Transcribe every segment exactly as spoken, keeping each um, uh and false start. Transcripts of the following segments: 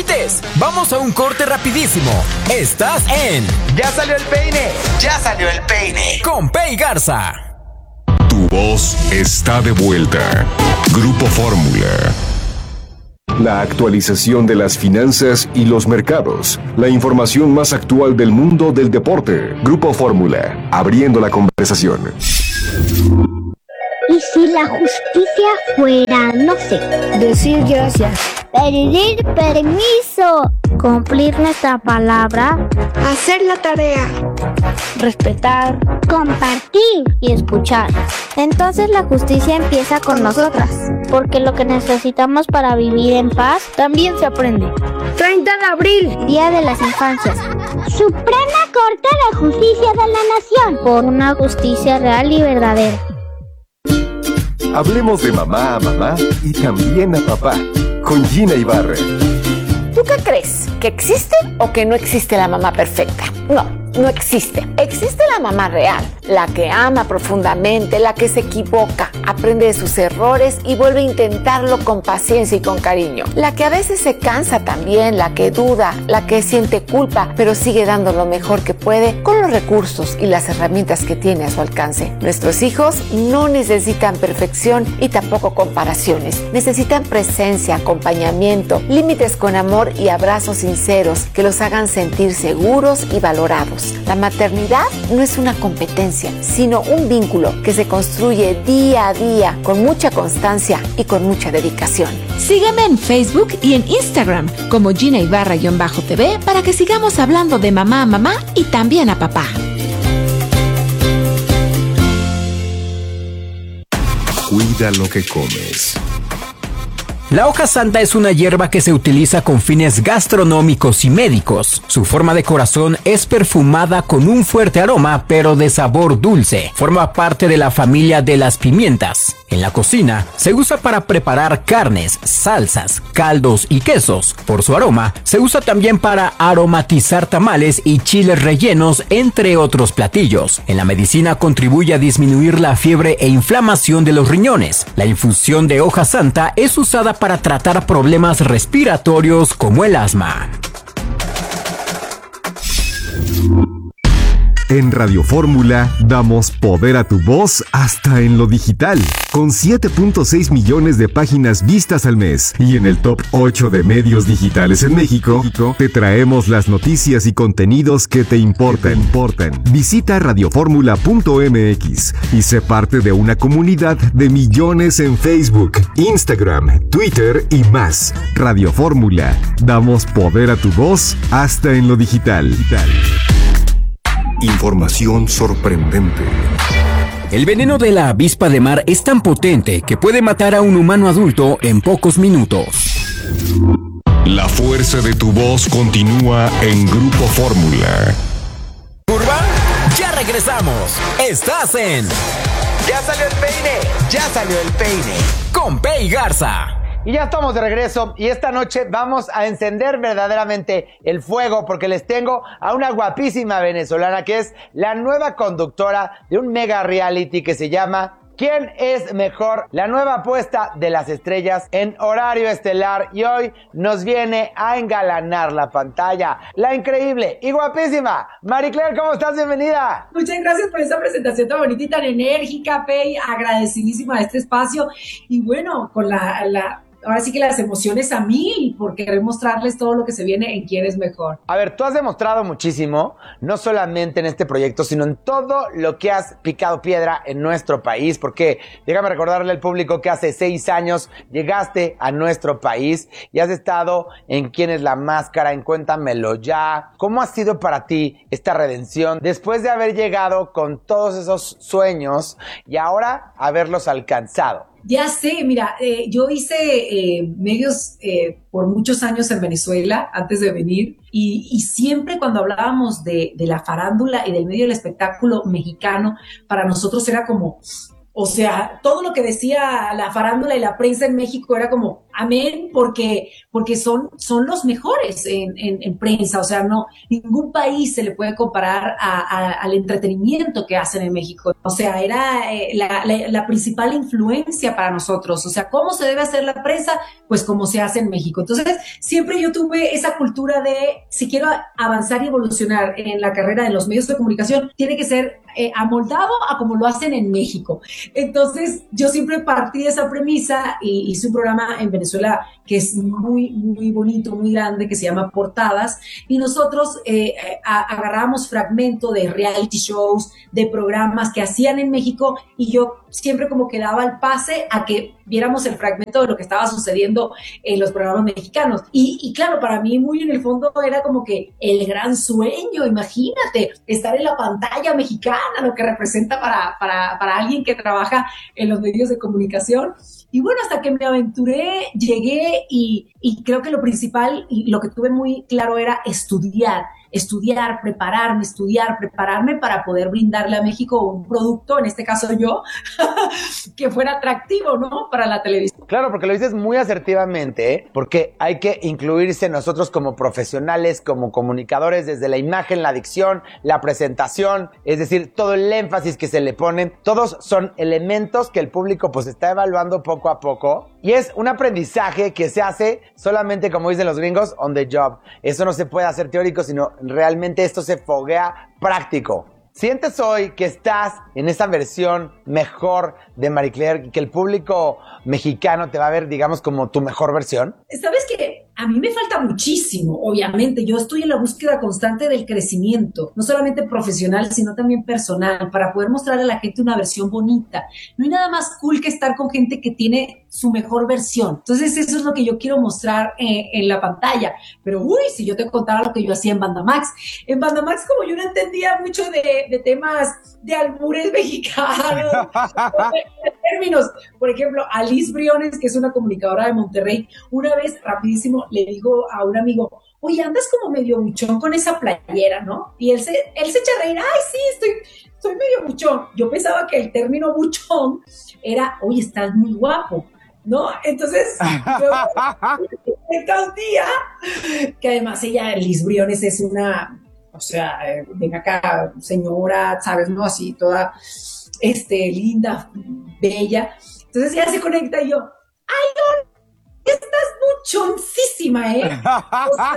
agüites. Vamos a un corte rapidísimo. Estás en Ya salió el peine. Ya salió el peine. Con Pei Garza. Tu voz está de vuelta. Grupo Fórmula. La actualización de las finanzas y los mercados. La información más actual del mundo del deporte. Grupo Fórmula. Abriendo la conversación. ¿Y si la justicia fuera, no sé, decir gracias, pedir permiso, cumplir nuestra palabra, hacer la tarea, respetar, compartir y escuchar? Entonces la justicia empieza con nosotras, porque lo que necesitamos para vivir en paz también se aprende. treinta de abril, Día de las Infancias. Suprema Corte de Justicia de la Nación, por una justicia real y verdadera. Hablemos de mamá a mamá y también a papá. Con Gina Ibarra. ¿Tú qué crees? ¿Que existe o que no existe la mamá perfecta? No, no existe. Existe la mamá real, la que ama profundamente, la que se equivoca, aprende de sus errores y vuelve a intentarlo con paciencia y con cariño. La que a veces se cansa también, la que duda, la que siente culpa, pero sigue dando lo mejor que puede con los recursos y las herramientas que tiene a su alcance. Nuestros hijos no necesitan perfección y tampoco comparaciones. Necesitan presencia, acompañamiento, límites con amor y abrazos sinceros que los hagan sentir seguros y valorados. La maternidad no es una competencia, sino un vínculo que se construye día a día con mucha constancia y con mucha dedicación. Sígueme en Facebook y en Instagram como Gina Ibarra-T V para que sigamos hablando de mamá a mamá y también a papá. Cuida lo que comes. La hoja santa es una hierba que se utiliza con fines gastronómicos y médicos. Su forma de corazón es perfumada con un fuerte aroma, pero de sabor dulce. Forma parte de la familia de las pimientas. En la cocina, se usa para preparar carnes, salsas, caldos y quesos. Por su aroma, se usa también para aromatizar tamales y chiles rellenos, entre otros platillos. En la medicina contribuye a disminuir la fiebre e inflamación de los riñones. La infusión de hoja santa es usada para tratar problemas respiratorios como el asma. En Radio Fórmula damos poder a tu voz hasta en lo digital, con siete punto seis millones de páginas vistas al mes. Y en el top ocho de medios digitales en México, te traemos las noticias y contenidos que te importan. importan. Visita radioformula punto m x y sé parte de una comunidad de millones en Facebook, Instagram, Twitter y más. Radio Fórmula, damos poder a tu voz hasta en lo digital. Información sorprendente. El veneno de la avispa de mar es tan potente que puede matar a un humano adulto en pocos minutos. La fuerza de tu voz continúa en Grupo Fórmula. ¿Curva? Ya regresamos. Estás en Ya salió el peine. Ya salió el peine. Con Pei Garza. Y ya estamos de regreso y esta noche vamos a encender verdaderamente el fuego porque les tengo a una guapísima venezolana que es la nueva conductora de un mega reality que se llama ¿Quién es mejor? La nueva apuesta de las estrellas en horario estelar y hoy nos viene a engalanar la pantalla la increíble y guapísima Maricler. ¿Cómo estás? Bienvenida. Muchas gracias por esta presentación tan bonita y tan enérgica, Pei, agradecidísima de este espacio y bueno, con la... la ahora sí que las emociones a mil por querer mostrarles todo lo que se viene en Quién es Mejor. A ver, tú has demostrado muchísimo, no solamente en este proyecto, sino en todo lo que has picado piedra en nuestro país, porque déjame recordarle al público que hace seis años llegaste a nuestro país y has estado en Quién es la Máscara, en Cuéntamelo Ya. ¿Cómo ha sido para ti esta redención después de haber llegado con todos esos sueños y ahora haberlos alcanzado? Ya sé, mira, eh, yo hice eh, medios eh, por muchos años en Venezuela antes de venir y, y siempre cuando hablábamos de, de la farándula y del medio del espectáculo mexicano, para nosotros era como O sea, todo lo que decía la farándula y la prensa en México era como, amén, porque, porque son, son los mejores en, en, en prensa. O sea, no, ningún país se le puede comparar a, a, al entretenimiento que hacen en México. O sea, era eh, la, la, la principal influencia para nosotros. O sea, ¿cómo se debe hacer la prensa? Pues como se hace en México. Entonces, siempre yo tuve esa cultura de, si quiero avanzar y evolucionar en la carrera de los medios de comunicación, tiene que ser eh, amoldado a como lo hacen en México. Entonces, yo siempre partí de esa premisa y hice un programa en Venezuela que es muy, muy bonito, muy grande, que se llama Portadas, y nosotros eh, a, agarramos fragmentos de reality shows, de programas que hacían en México, y yo siempre como que daba el pase a que viéramos el fragmento de lo que estaba sucediendo en los programas mexicanos. Y, y claro, para mí muy en el fondo era como que el gran sueño, imagínate, estar en la pantalla mexicana, lo que representa para, para, para alguien que trabaja en los medios de comunicación. Y bueno, hasta que me aventuré, llegué y, y creo que lo principal y lo que tuve muy claro era estudiar, estudiar, prepararme, estudiar, prepararme para poder brindarle a México un producto, en este caso yo, que fuera atractivo, ¿no? Para la televisión. Claro, porque lo dices muy asertivamente, ¿eh? Porque hay que incluirse nosotros como profesionales, como comunicadores, desde la imagen, la dicción, la presentación, es decir, todo el énfasis que se le pone, todos son elementos que el público pues está evaluando poco a poco, y es un aprendizaje que se hace solamente, como dicen los gringos, on the job. Eso no se puede hacer teórico, sino realmente esto se foguea práctico. ¿Sientes hoy que estás en esa versión mejor de Marie Claire y que el público mexicano te va a ver, digamos, como tu mejor versión? ¿Sabes qué? A mí me falta muchísimo, obviamente. Yo estoy en la búsqueda constante del crecimiento, no solamente profesional, sino también personal, para poder mostrarle a la gente una versión bonita. No hay nada más cool que estar con gente que tiene su mejor versión. Entonces, eso es lo que yo quiero mostrar eh, en la pantalla. Pero, uy, si yo te contara lo que yo hacía en Bandamax. En Bandamax, como yo no entendía mucho de, de temas de albures mexicanos, de términos. Por ejemplo, Alice Briones, que es una comunicadora de Monterrey, una vez, rapidísimo, le digo a un amigo, oye, andas como medio buchón con esa playera, ¿no? Y él se, él se echa a reír, ay, sí, estoy, estoy medio buchón. Yo pensaba que el término buchón era, oye, estás muy guapo, ¿no? Entonces, yo, un día, que además ella, Liz Briones, es una, o sea, eh, ven acá, señora, ¿sabes? ¿No? Así, toda, este, linda, bella. Entonces ella se conecta y yo, ay, hola, estás buchoncísima, ¿eh? O sea,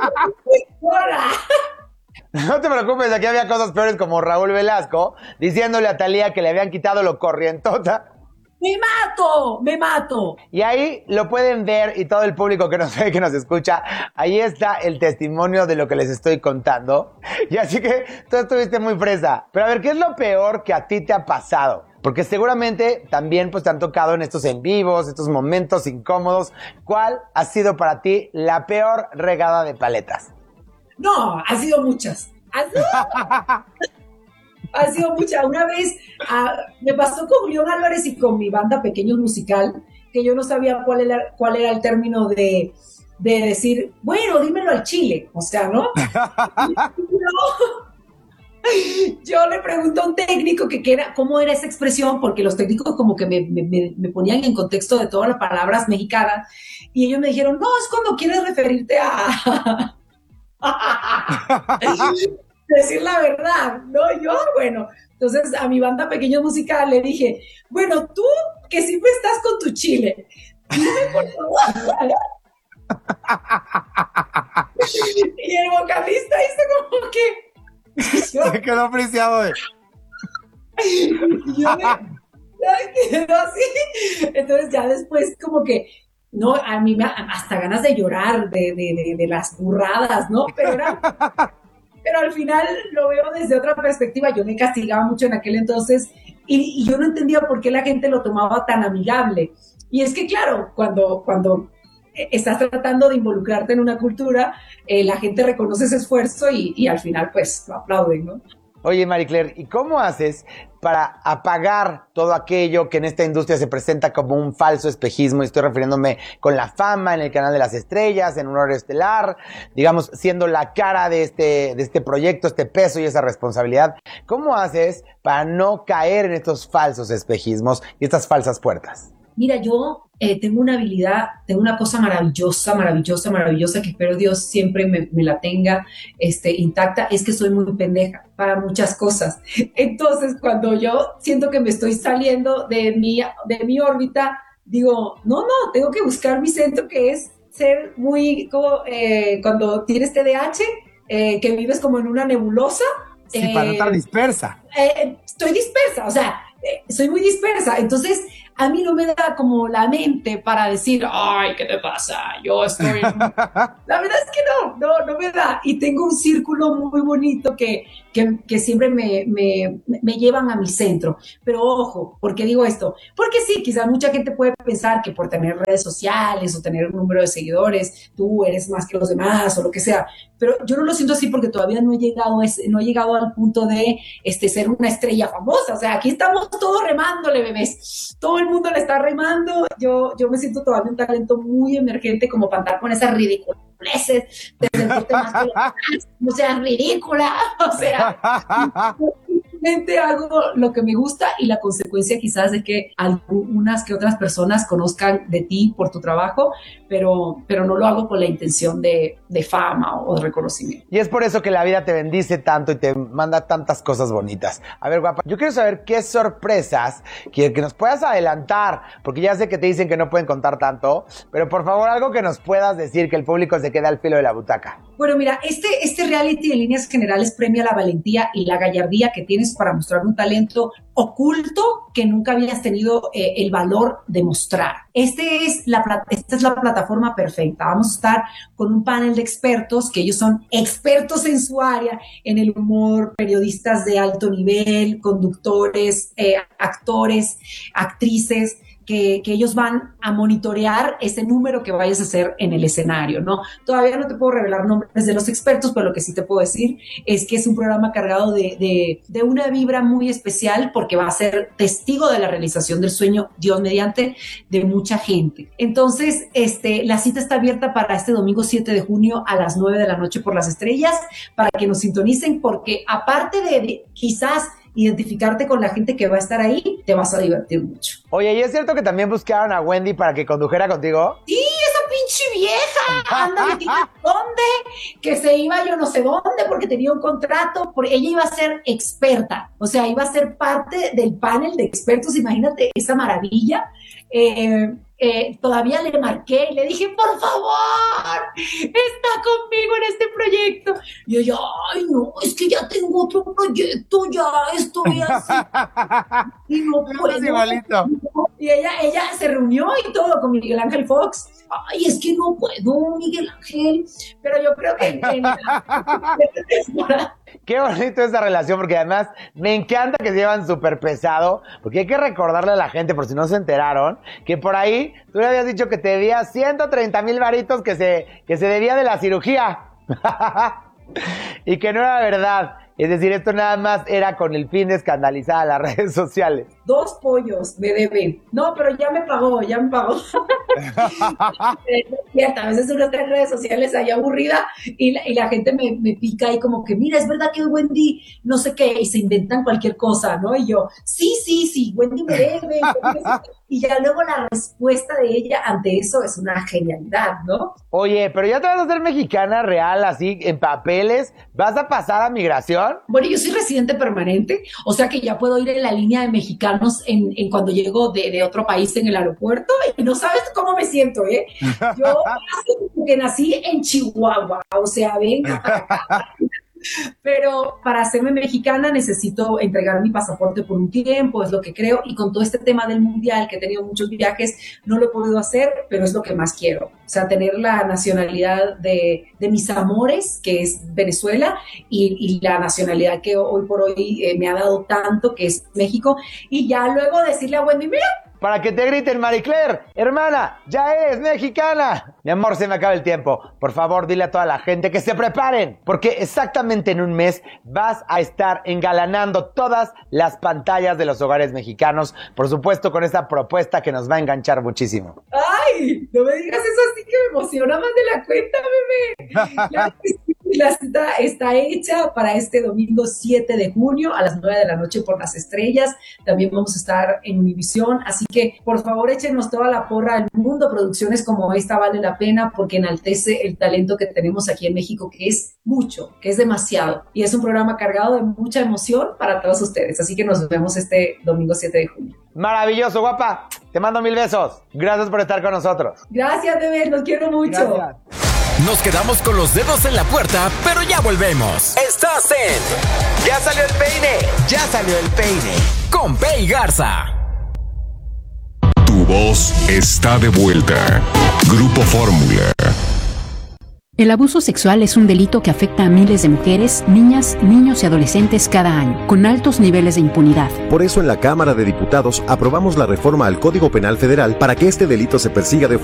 no te preocupes, aquí había cosas peores como Raúl Velasco diciéndole a Thalía que le habían quitado lo corrientota. ¡Me mato! ¡Me mato! Y ahí lo pueden ver, y todo el público que nos ve, que nos escucha, ahí está el testimonio de lo que les estoy contando. Y así que tú estuviste muy fresa. Pero a ver, ¿qué es lo peor que a ti te ha pasado? Porque seguramente también pues te han tocado en estos en vivos, estos momentos incómodos. ¿Cuál ha sido para ti la peor regada de paletas? No, ha sido muchas. Ha sido, ha sido muchas. Una vez uh, me pasó con Julián Álvarez y con mi banda Pequeños Musical, que yo no sabía cuál era, cuál era el término de, de decir, bueno, dímelo al chile. O sea, ¿no? no. Yo le pregunto a un técnico que, que era, cómo era esa expresión, porque los técnicos como que me, me, me ponían en contexto de todas las palabras mexicanas, y ellos me dijeron, no, es cuando quieres referirte a... decir la verdad, ¿no? Yo, bueno, entonces a mi banda Pequeños Musical le dije, bueno, tú que siempre estás con tu chile, dime por favor. Y el vocalista hizo como que se quedó preciado de... y yo me quedó así. Entonces ya después como que no, a mí me hasta ganas de llorar de, de, de, de las burradas, ¿no? Pero era, pero al final lo veo desde otra perspectiva. Yo me castigaba mucho en aquel entonces y, y yo no entendía por qué la gente lo tomaba tan amigable. Y es que claro, cuando, cuando estás tratando de involucrarte en una cultura, eh, la gente reconoce ese esfuerzo y, y al final pues lo aplauden, ¿no? Oye, Marie Claire, ¿y cómo haces para apagar todo aquello que en esta industria se presenta como un falso espejismo? Y estoy refiriéndome con la fama en el canal de las estrellas, en un horario estelar, digamos, siendo la cara de este, de este proyecto, este peso y esa responsabilidad. ¿Cómo haces para no caer en estos falsos espejismos y estas falsas puertas? Mira, yo eh, tengo una habilidad, tengo una cosa maravillosa, maravillosa, maravillosa, que espero Dios siempre me, me la tenga este, intacta, es que soy muy pendeja para muchas cosas. Entonces, cuando yo siento que me estoy saliendo de mi, de mi órbita, digo, no, no, tengo que buscar mi centro, que es ser muy, como eh, cuando tienes T D A H, eh, que vives como en una nebulosa. Sí, eh, para no estar dispersa. Eh, estoy dispersa, o sea, eh, soy muy dispersa, entonces a mí no me da como la mente para decir, ay, ¿qué te pasa? Yo estoy... La verdad es que no, no, no me da. Y tengo un círculo muy bonito que, que, que siempre me, me, me llevan a mi centro. Pero ojo, ¿por qué digo esto? Porque sí, quizás mucha gente puede pensar que por tener redes sociales o tener un número de seguidores, tú eres más que los demás o lo que sea. Pero yo no lo siento así porque todavía no he llegado a ese, no he llegado al punto de este, ser una estrella famosa. O sea, aquí estamos todos remándole, bebés. Todo el mundo le está remando. Yo, yo me siento todavía un talento muy emergente como para andar con esas ridiculeces de sentirte más que los demás. No seas ridícula. O sea, simplemente hago lo que me gusta y la consecuencia quizás de que algunas que otras personas conozcan de ti por tu trabajo, pero, pero no lo hago con la intención de, de fama o de reconocimiento. Y es por eso que la vida te bendice tanto y te manda tantas cosas bonitas. A ver, guapa, yo quiero saber qué sorpresas que, que nos puedas adelantar, porque ya sé que te dicen que no pueden contar tanto, pero por favor algo que nos puedas decir, que el público se quede al filo de la butaca. Bueno, mira, este, este reality en líneas generales premia la valentía y la gallardía que tienes para mostrar un talento oculto que nunca habías tenido eh, el valor de mostrar. Este es la, esta es la plataforma perfecta. Vamos a estar con un panel de expertos, que ellos son expertos en su área, en el humor, periodistas de alto nivel, conductores, eh, actores, actrices, Que, que ellos van a monitorear ese número que vayas a hacer en el escenario, ¿no? Todavía no te puedo revelar nombres de los expertos, pero lo que sí te puedo decir es que es un programa cargado de, de, de una vibra muy especial, porque va a ser testigo de la realización del sueño, Dios mediante, de mucha gente. Entonces, este, la cita está abierta para este domingo siete de junio a las nueve de la noche por Las Estrellas, para que nos sintonicen, porque aparte de, de quizás identificarte con la gente que va a estar ahí, te vas a divertir mucho. Oye, ¿y es cierto que también buscaron a Wendy para que condujera contigo? Sí, esa pinche vieja, anda metida dónde, que se iba yo no sé dónde porque tenía un contrato, porque ella iba a ser experta, o sea, iba a ser parte del panel de expertos, imagínate esa maravilla. Eh, eh, todavía le marqué y le dije, por favor, está conmigo en este proyecto. Y ella, ay no, es que ya tengo otro proyecto, ya estoy así. Y no puedo. Igualito. Y ella, ella se reunió y todo con Miguel Ángel Fox. Ay, es que no puedo, Miguel Ángel. Pero yo creo que en, en la... Qué bonito esa relación, porque además me encanta que se llevan súper pesado, porque hay que recordarle a la gente, por si no se enteraron, que por ahí tú le habías dicho que te debía ciento treinta mil varitos que se, que se debía de la cirugía. Y que no era verdad. Es decir, esto nada más era con el fin de escandalizar a las redes sociales. Dos pollos me deben. No, pero ya me pagó, ya me pagó. Es cierto, a veces uno está en redes sociales ahí aburrida y la, y la gente me, me pica y como que, mira, es verdad que Wendy no sé qué, y se inventan cualquier cosa, ¿no? Y yo, sí, sí, sí, Wendy me debe. Y ya luego la respuesta de ella ante eso es una genialidad, ¿no? Oye, pero ya te vas a hacer mexicana real, así, en papeles. ¿Vas a pasar a migración? Bueno, yo soy residente permanente, o sea que ya puedo ir en la línea de mexicanos en, en cuando llego de, de otro país en el aeropuerto, y no sabes cómo me siento, ¿eh? Yo que nací en Chihuahua, o sea, venga para acá. Pero para hacerme mexicana necesito entregar mi pasaporte por un tiempo, es lo que creo, y con todo este tema del mundial, que he tenido muchos viajes, no lo he podido hacer, pero es lo que más quiero, o sea, tener la nacionalidad de, de mis amores, que es Venezuela, y, y la nacionalidad que hoy por hoy eh, me ha dado tanto, que es México, y ya luego decirle a Wendy, mira, para que te griten, Marie Claire, hermana, ya eres mexicana. Mi amor, se me acaba el tiempo. Por favor, dile a toda la gente que se preparen, porque exactamente en un mes vas a estar engalanando todas las pantallas de los hogares mexicanos, por supuesto con esta propuesta que nos va a enganchar muchísimo. ¡Ay! No me digas eso así que me emociona más de la cuenta, bebé. Claro que sí. La cita está hecha para este domingo siete de junio a las nueve de la noche por Las Estrellas. También vamos a estar en Univisión, así que por favor échenos toda la porra al mundo. Producciones como esta vale la pena porque enaltece el talento que tenemos aquí en México, que es mucho, que es demasiado. Y es un programa cargado de mucha emoción para todos ustedes. Así que nos vemos este domingo siete de junio. Maravilloso, guapa. Te mando mil besos. Gracias por estar con nosotros. Gracias, bebé. Los quiero mucho. Gracias. Nos quedamos con los dedos en la puerta, pero ya volvemos. Estás en ¡Ya salió el peine! ¡Ya salió el peine! Con Pei Garza. Tu voz está de vuelta. Grupo Fórmula. El abuso sexual es un delito que afecta a miles de mujeres, niñas, niños y adolescentes cada año, con altos niveles de impunidad. Por eso en la Cámara de Diputados aprobamos la reforma al Código Penal Federal para que este delito se persiga de